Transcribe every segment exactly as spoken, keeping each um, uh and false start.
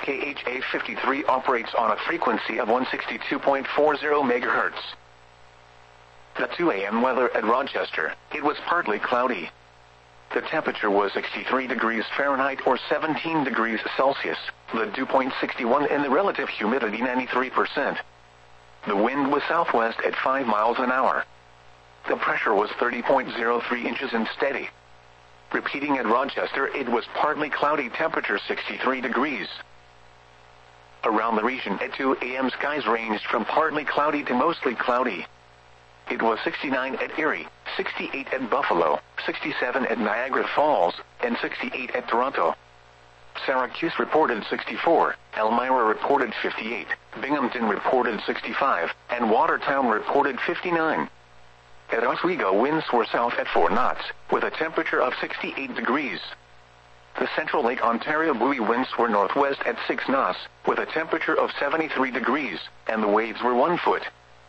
K H A fifty-three operates on a frequency of one sixty-two point four zero megahertz. The two A M weather at Rochester. It was partly cloudy. The temperature was sixty-three degrees Fahrenheit or seventeen degrees Celsius, the dew point sixty-one and the relative humidity ninety-three percent. The wind was southwest at five miles an hour. The pressure was thirty point zero three inches and steady. Repeating at Rochester, it was partly cloudy, temperature sixty-three degrees. Around the region at two A M skies ranged from partly cloudy to mostly cloudy. It was sixty-nine at Erie, sixty-eight at Buffalo, sixty-seven at Niagara Falls, and sixty-eight at Toronto. Syracuse reported sixty-four, Elmira reported fifty-eight, Binghamton reported sixty-five, and Watertown reported fifty-nine. At Oswego, winds were south at four knots, with a temperature of sixty-eight degrees. The Central Lake Ontario buoy winds were northwest at six knots, with a temperature of seventy-three degrees, and the waves were one foot.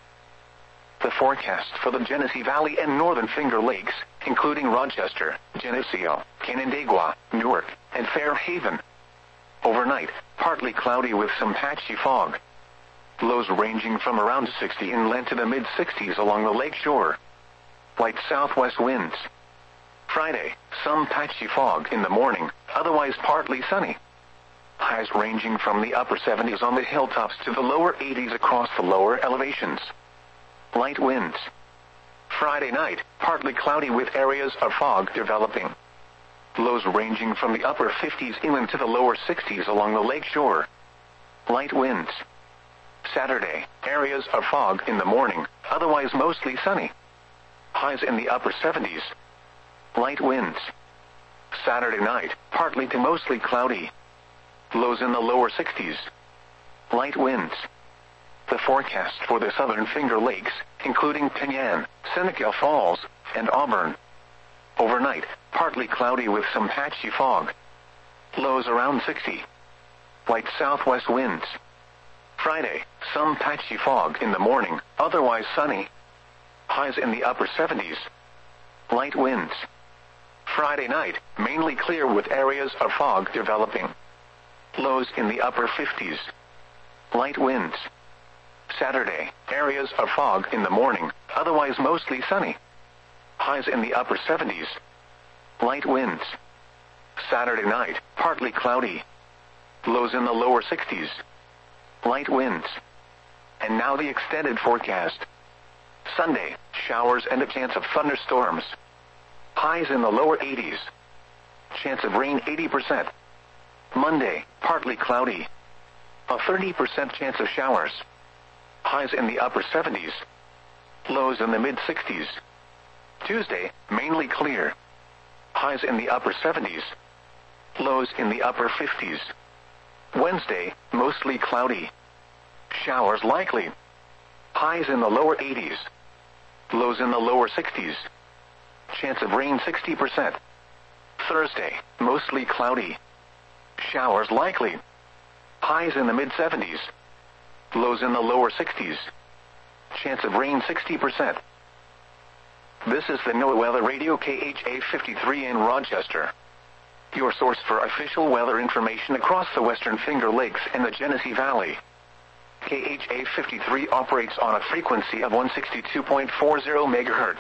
The forecast for the Genesee Valley and Northern Finger Lakes, including Rochester, Geneseo, Canandaigua, Newark, and Fairhaven. Overnight, partly cloudy with some patchy fog. Lows ranging from around sixty inland to the mid-sixties along the lake shore. Light southwest winds. Friday, some patchy fog in the morning, otherwise partly sunny. Highs ranging from the upper seventies on the hilltops to the lower eighties across the lower elevations. Light winds. Friday night, partly cloudy with areas of fog developing. Lows ranging from the upper fifties inland to the lower sixties along the lake shore. Light winds. Saturday, areas of fog in the morning, otherwise mostly sunny. Highs in the upper seventies. Light winds. Saturday night, partly to mostly cloudy. Lows in the lower sixties. Light winds. The forecast for the Southern Finger Lakes, including Penyan, Seneca Falls, and Auburn. Overnight, partly cloudy with some patchy fog. Lows around sixty. Light southwest winds. Friday, some patchy fog in the morning, otherwise sunny. Highs in the upper seventies. Light winds. Friday night, mainly clear with areas of fog developing. Lows in the upper fifties. Light winds. Saturday, areas of fog in the morning, otherwise mostly sunny. Highs in the upper seventies. Light winds. Saturday night, partly cloudy. Lows in the lower sixties. Light winds. And now the extended forecast. Sunday, showers and a chance of thunderstorms. Highs in the lower eighties. Chance of rain eighty percent. Monday, partly cloudy. A thirty percent chance of showers. Highs in the upper seventies. Lows in the mid-sixties. Tuesday, mainly clear. Highs in the upper seventies. Lows in the upper fifties. Wednesday, mostly cloudy. Showers likely. Highs in the lower eighties. Lows in the lower sixties. Chance of rain sixty percent. Thursday, mostly cloudy. Showers likely. Highs in the mid-seventies. Lows in the lower sixties. Chance of rain sixty percent. This is the NOAA Weather Radio K H A fifty-three in Rochester. Your source for official weather information across the Western Finger Lakes and the Genesee Valley. K H A fifty-three operates on a frequency of one sixty-two point four zero megahertz.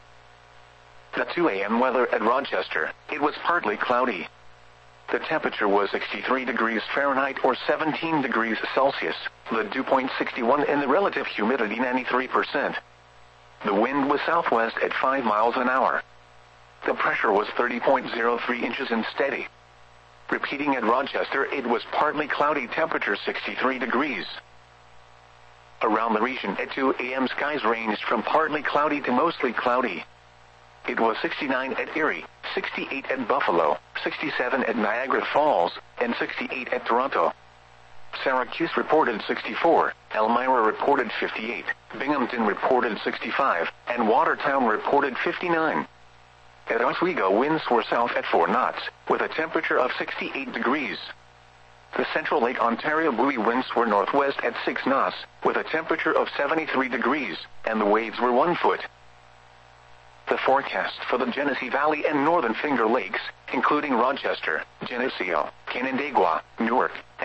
The two A M weather at Rochester. It was partly cloudy. The temperature was sixty-three degrees Fahrenheit or seventeen degrees Celsius, the dew point sixty-one and the relative humidity ninety-three percent. The wind was southwest at five miles an hour. The pressure was thirty point zero three inches and steady. Repeating at Rochester, it was partly cloudy, temperature sixty-three degrees. Around the region at two A M skies ranged from partly cloudy to mostly cloudy. It was sixty-nine at Erie, sixty-eight at Buffalo, sixty-seven at Niagara Falls, and sixty-eight at Toronto. Syracuse reported sixty-four, Elmira reported fifty-eight, Binghamton reported sixty-five, and Watertown reported fifty-nine. At Oswego, winds were south at four knots, with a temperature of sixty-eight degrees. The Central Lake Ontario buoy winds were northwest at six knots, with a temperature of seventy-three degrees, and the waves were one foot. The forecast for the Genesee Valley and Northern Finger Lakes, including Rochester, Geneseo, Canandaigua, Newark,